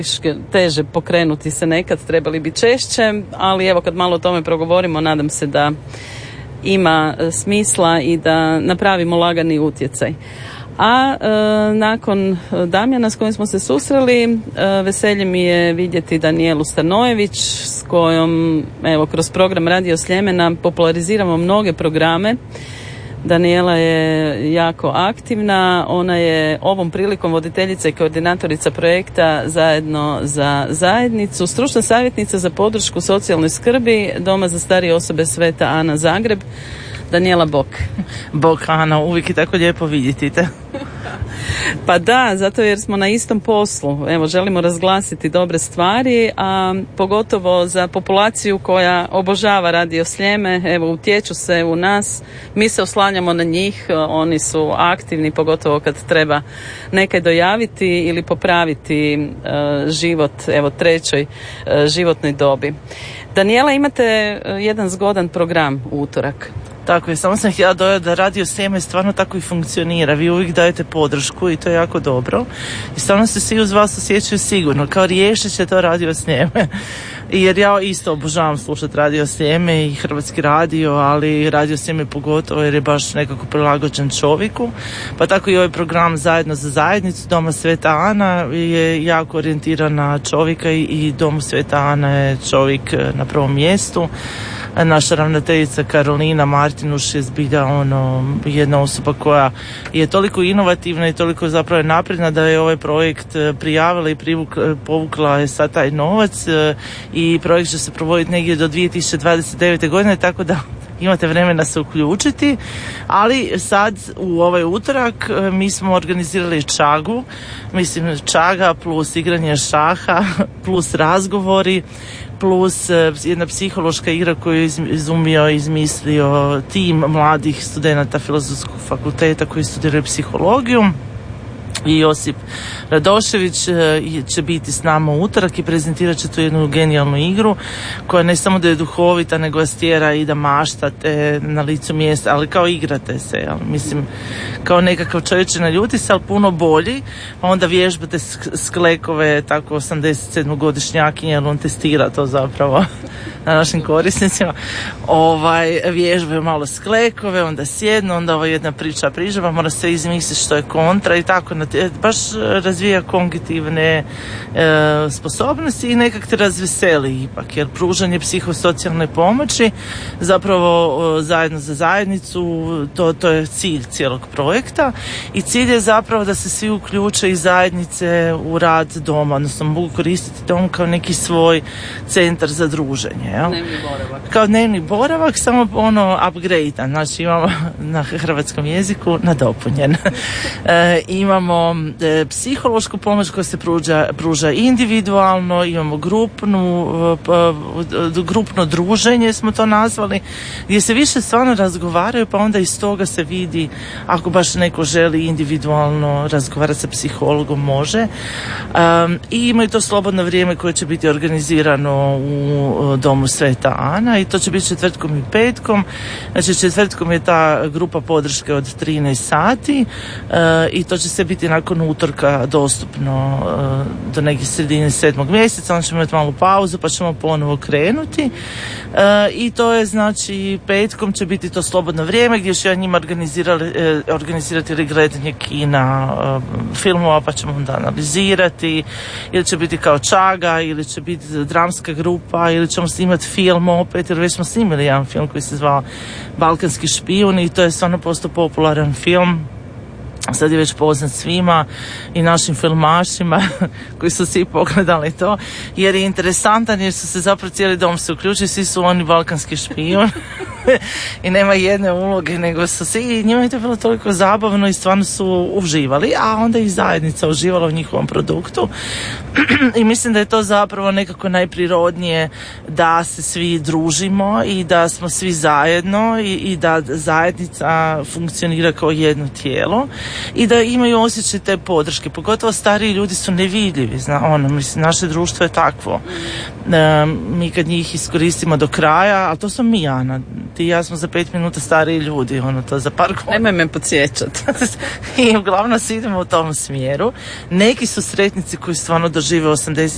teže pokrenuti se nekad, trebali bi češće, ali evo kad malo o tome progovorimo, nadam se da ima smisla i da napravimo lagani utjecaj. A nakon Damjana s kojim smo se susreli, veselje mi je vidjeti Danijelu Stanojević s kojom evo kroz program Radio Sljemena populariziramo mnoge programe. Danijela je jako aktivna, ona je ovom prilikom voditeljica i koordinatorica projekta Zajedno za zajednicu, stručna savjetnica za podršku socijalnoj skrbi Doma za starije osobe Sveta Ana Zagreb. Danijela, bok. Bok, Ana, uvijek je tako lijepo vidjeti te. Pa da, zato jer smo na istom poslu. Evo, želimo razglasiti dobre stvari, a pogotovo za populaciju koja obožava Radio Sljeme, evo, utječu se u nas, mi se oslanjamo na njih, oni su aktivni, pogotovo kad treba nekaj dojaviti ili popraviti život, evo, trećoj životnoj dobi. Danijela, imate jedan zgodan program u utorak. Tako je, samo sam htjela dodati da Radio Sljeme stvarno tako i funkcionira. Vi uvijek dajete podršku i to je jako dobro. I stvarno se svi uz vas osjećaju sigurno, kao riješit će to Radio Sljeme. Jer ja isto obožavam slušati Radio Sljeme i Hrvatski radio, ali Radio Sljeme pogotovo jer je baš nekako prilagođen čovjeku. Pa tako i ovaj program Zajedno za zajednicu Doma Sveta Ana je jako orijentiran na čovjeka i Dom Sveta Ana je čovjek na prvom mjestu. Naša ravnateljica Karolina Martinuš je zbilja jedna osoba koja je toliko inovativna i toliko zapravo napredna da je ovaj projekt prijavila i povukla je sad taj novac i projekt će se provoditi negdje do 2029. godine, tako da imate vremena se uključiti, ali sad u ovaj utorak mi smo organizirali čagu, mislim čaga plus igranje šaha plus razgovori plus jedna psihološka igra koju je izmislio tim mladih studenata Filozofskog fakulteta koji studiraju psihologiju. I Josip Radošević će biti s nama u utorak i prezentirat će tu jednu genijalnu igru koja ne samo da je duhovita, nego vas tjera i da maštate na licu mjesta, ali kao igrate se, mislim, kao nekakav čovječe naljuti se, ali puno bolji, pa onda vježbate sklekove tako 87-godišnjakinje, jer on testira to zapravo na našim korisnicima, vježbaju malo sklekove, onda sjednu, onda ova jedna priča prižava, mora se izmisliti što je kontra i tako, baš razvija kognitivne sposobnosti i nekak te razveseli ipak, jer pružanje psihosocijalne pomoći zapravo Zajedno za zajednicu, to je cilj cijelog projekta i cilj je zapravo da se svi uključe iz zajednice u rad doma, odnosno mogu koristiti dom kao neki svoj centar za druženje. Dnevni boravak. Kao dnevni boravak, samo upgrade, znači imamo na hrvatskom jeziku nadopunjen. Imamo psihološku pomoć koja se pruža individualno, imamo grupno druženje smo to nazvali, gdje se više stvarno razgovaraju, pa onda iz toga se vidi ako baš neko želi individualno razgovarati sa psihologom, može. I imaju to slobodno vrijeme koje će biti organizirano u Domu Sveta Ana i to će biti četvrtkom i petkom. Znači četvrtkom je ta grupa podrške od 13 sati i to će se biti nakon utorka dostupno do neke sredine 7. mjeseca, onda ćemo imati malu pauzu pa ćemo ponovo krenuti i to je znači petkom će biti to slobodno vrijeme gdje ću ja njima organizirati ili gledanje kina, filmova pa ćemo onda analizirati, ili će biti kao čaga ili će biti dramska grupa ili ćemo snimati film opet, jer već smo snimili jedan film koji se zvao Balkanski špijun i to je stvarno postao popularan film. Sad je već poznat svima i našim filmašima koji su svi pogledali to, jer je interesantan jer su se zapravo cijeli dom se uključili, svi su oni balkanski špijun i nema jedne uloge, nego su svi, njima je to bilo toliko zabavno i stvarno su uživali, a onda i zajednica uživala u njihovom produktu i mislim da je to zapravo nekako najprirodnije da se svi družimo i da smo svi zajedno i da zajednica funkcionira kao jedno tijelo i da imaju osjećaj te podrške, pogotovo stariji ljudi su nevidljivi, mislim, naše društvo je takvo. Mi kad njih iskoristimo do kraja, ali to sam mi, Ana, ti i ja smo za 5 minuta stariji ljudi, to za par godina. Nemoj me podsjećati. I uglavnom se idemo u tom smjeru. Neki su sretnici koji stvarno dožive 80